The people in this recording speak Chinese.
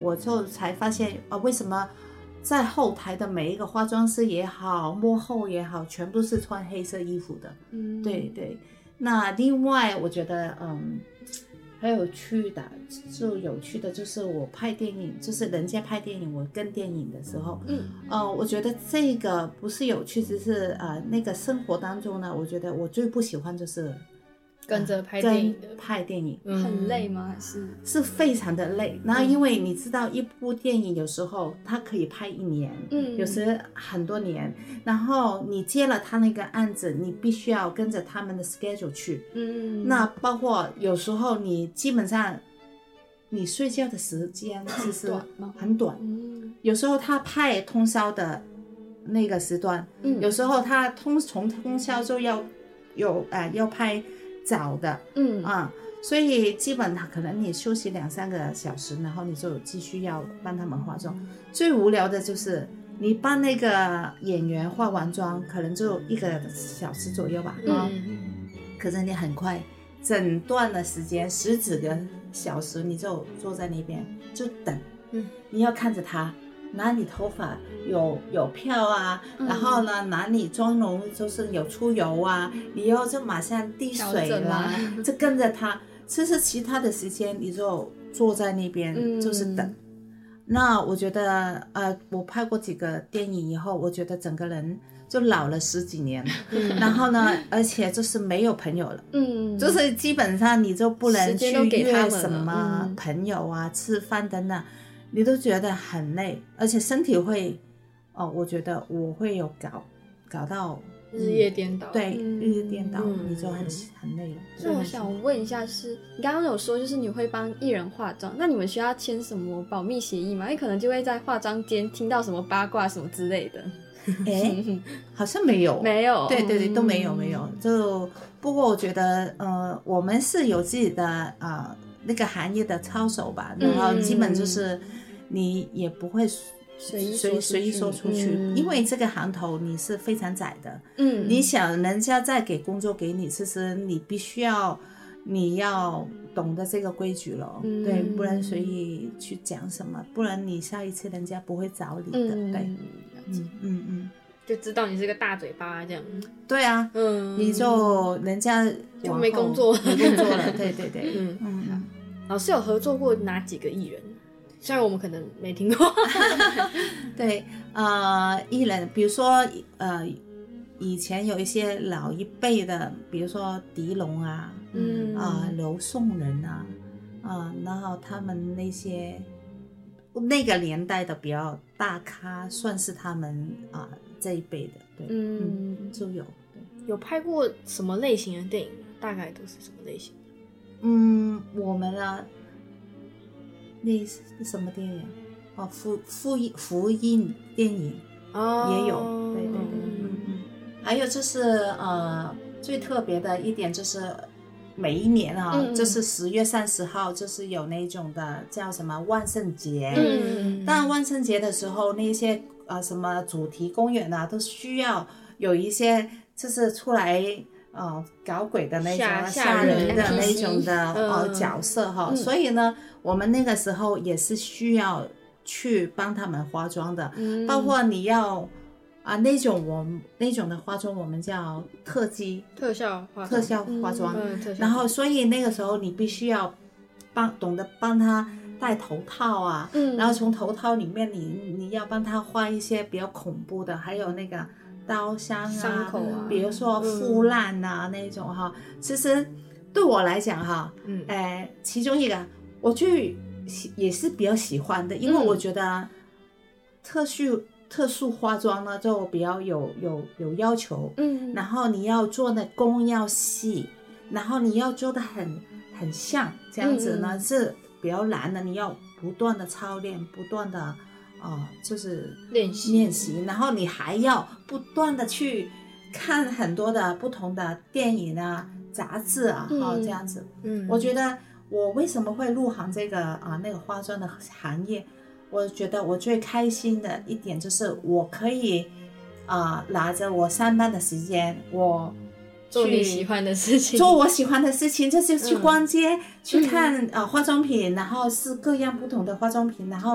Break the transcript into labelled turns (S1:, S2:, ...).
S1: 我就才发现为什么在后台的每一个化妆师也好，幕后也好，全部是穿黑色衣服的。对对。那另外我觉得还有趣的就是我拍电影，就是人家拍电影我跟电影的时候，我觉得这个不是有趣，只是那个生活当中呢，我觉得我最不喜欢就是
S2: 跟着拍电影的。
S1: 拍电影
S3: 很累吗？还
S1: 是非常的累。那因为你知道一部电影有时候它可以拍1年，有时很多年，然后你接了他那个案子，你必须要跟着他们的 schedule 去。那包括有时候你基本上你睡觉的时间其实很短，有时候他拍通宵的那个时段，有时候他从通宵就要拍早的，所以基本可能你休息2-3个小时，然后你就继续要帮他们化妆。最无聊的就是你帮那个演员化完妆，可能就1个小时左右吧，可是你很快整段的时间10几个小时，你就坐在那边就等，你要看着他哪里头发有漂啊，然后呢哪里妆容就是有出油啊，你要就马上滴水啦，就跟着他。其实其他的时间你就坐在那边就是等。那我觉得我拍过几个电影以后，我觉得整个人就老了10几年，然后呢而且就是没有朋友了，就是基本上你就不能去约什么朋友啊吃饭等等，你都觉得很累，而且身体会我觉得我会有搞到
S2: 日夜颠倒。
S1: 对，日夜颠倒，你就很累了。
S3: 所以我想问一下你刚刚有说就是你会帮艺人化妆，那你们需要签什么保密协议吗？因为可能就会在化妆间听到什么八卦什么之类的。
S1: 好像没有对对对，都没有。就不过我觉得我们是有自己的那个行业的操守吧，然后基本就是你也不会随意说出去，因为这个行头你是非常窄的，你想人家再给工作给你，其实你要懂得这个规矩了，对，不然随意去讲什么，不然你下一次人家不会找你的，对，
S2: 就知道你是个大嘴巴这样。
S1: 对啊，你就人家
S2: 就没工作了，
S1: 对对对，
S2: 老师有合作过哪几个艺人？虽然我们可能没听过。
S1: 对，艺人比如说以前有一些老一辈的，比如说狄龙啊，刘颂仁啊，然后他们那个年代的比较大咖，算是他们这一辈的，对，就有。对，
S2: 有拍过什么类型的电影？大概都是什么类型？
S1: 我们那是什么电影？福音电影也有，对对对，还有就是最特别的一点就是每一年就是10月30号就是有那种的叫什么万圣节，当然万圣节的时候那些什么主题公园都需要有一些就是出来搞鬼的那种吓人的那种的角色所以呢我们那个时候也是需要去帮他们化妆的，包括你要那种的化妆我们叫特效化妆，然后所以那个时候你必须要懂得帮他戴头套然后从头套里面你要帮他画一些比较恐怖的，还有那个刀伤
S2: 口
S1: 比如说腐烂那种其实对我来讲其中一个我就也是比较喜欢的，因为我觉得特殊化妆呢就比较有要求，然后你要做的工要细，然后你要做的很像，这样子呢是比较难的，你要不断的操练，不断的就是练习，然后你还要不断的去看很多的不同的电影杂志这样子。我觉得我为什么会入行这个那个化妆的行业，我觉得我最开心的一点就是我可以拿着我上班的时间，我
S2: 做你喜欢的事情，
S1: 做我喜欢的事情，就是去逛街，去看化妆品，然后是各样不同的化妆品，然后